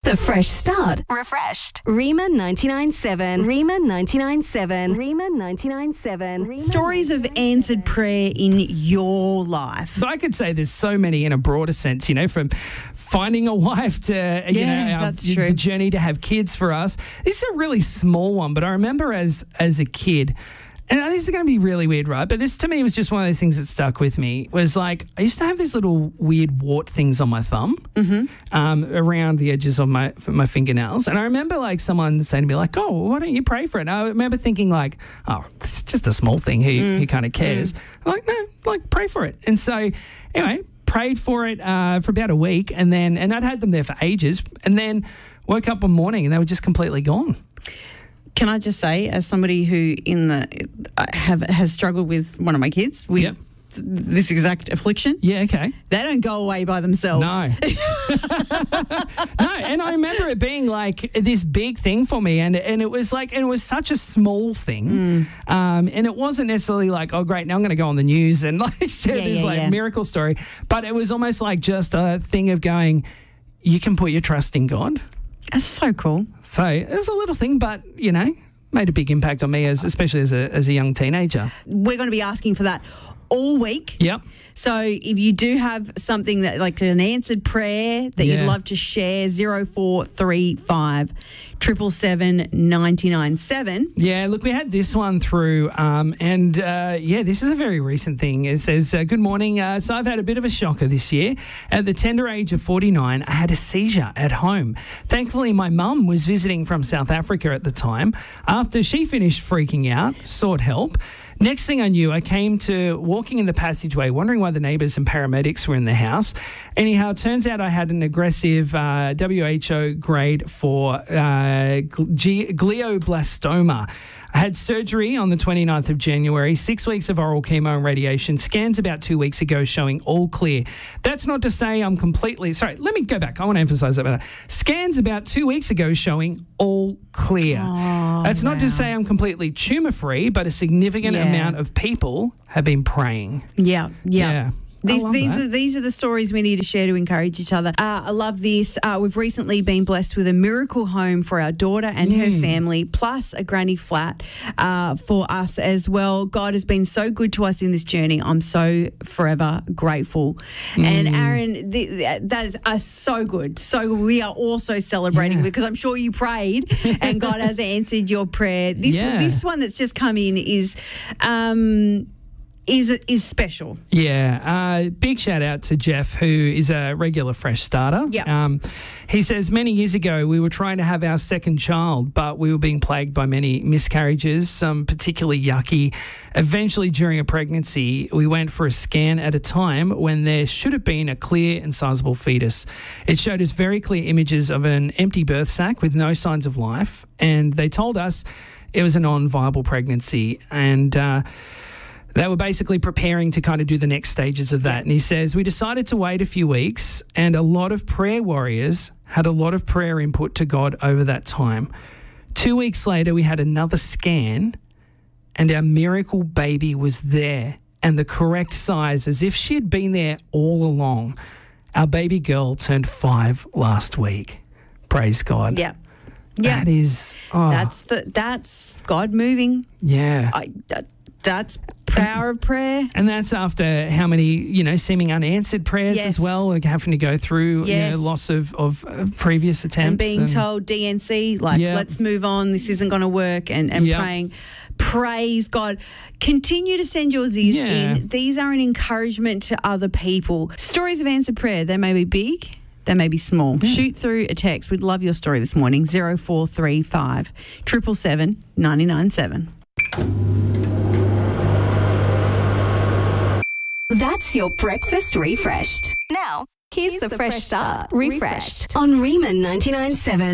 The Fresh Start. Refreshed. Rima 99.7. Rima 99.7. Rima 99.7. Stories of answered prayer in your life. But I could say there's so many in a broader sense, from finding a wife to, that's true. the journey to have kids for us. This is a really small one, but I remember as a kid, and this is going to be really weird, right? But this, to me, was just one of those things that stuck with me. Was like, I used to have these little weird wart things on my thumb, around the edges of my fingernails. And I remember like someone saying to me like, "Oh, why don't you pray for it?" And I remember thinking like, "Oh, it's just a small thing. Who kind of cares?" I'm like, no, like pray for it. And so anyway, prayed for it for about a week, and I'd had them there for ages, and then woke up one morning and they were just completely gone. Can I just say, as somebody who has struggled with one of my kids with this exact affliction, yeah, okay, they don't go away by themselves. No, no, and I remember it being like this big thing for me, and it was such a small thing, and it wasn't necessarily like, oh great, now I'm going to go on the news and like share this miracle story, but it was almost like just a thing of going, you can put your trust in God. That's so cool. So it was a little thing, but, made a big impact on me, especially as a young teenager. We're going to be asking for that all week. Yep. So if you do have something that like an answered prayer that you'd love to share, 0435 777 997. Yeah, look, we had this one through, this is a very recent thing. It says, good morning. So I've had a bit of a shocker this year. At the tender age of 49, I had a seizure at home. Thankfully, my mum was visiting from South Africa at the time. After she finished freaking out, sought help. Next thing I knew, I came to walking in the passageway, wondering why the neighbours and paramedics were in the house. Anyhow, it turns out I had an aggressive WHO grade 4 glioblastoma. I had surgery on the 29th of January, 6 weeks of oral chemo and radiation, scans about 2 weeks ago showing all clear. That's not to say I'm completely... Sorry, let me go back. I want to emphasise that better. Scans about 2 weeks ago showing all clear. That's not to say I'm completely tumour-free, but a significant amount of people have been praying. Yeah. These are the stories we need to share to encourage each other. I love this. We've recently been blessed with a miracle home for our daughter and her family, plus a granny flat for us as well. God has been so good to us in this journey. I'm so forever grateful. And Aaron, that is so good. So we are also celebrating because I'm sure you prayed and God has answered your prayer. This one that's just come in is special. Yeah. Big shout out to Jeff, who is a regular Fresh Starter. Yeah. He says, many years ago, we were trying to have our second child, but we were being plagued by many miscarriages, some particularly yucky. Eventually, during a pregnancy, we went for a scan at a time when there should have been a clear and sizable fetus. It showed us very clear images of an empty birth sac with no signs of life, and they told us it was a non-viable pregnancy, and they were basically preparing to kind of do the next stages of that. And he says, we decided to wait a few weeks, and a lot of prayer warriors had a lot of prayer input to God over that time. 2 weeks later, we had another scan, and our miracle baby was there and the correct size, as if she had been there all along. Our baby girl turned 5 last week. Praise God. Yeah. That is... That's God moving. Yeah. That's power of prayer. And that's after how many, seeming unanswered prayers as well, like having to go through lots of previous attempts. And being told DNC, let's move on, this isn't going to work, and praying. Praise God. Continue to send yours in. These are an encouragement to other people. Stories of answered prayer, they may be big, they may be small. Shoot through a text. We'd love your story this morning, 0435 777 997. That's your breakfast refreshed. Now, here's the Fresh Start refreshed on Rima 99.7.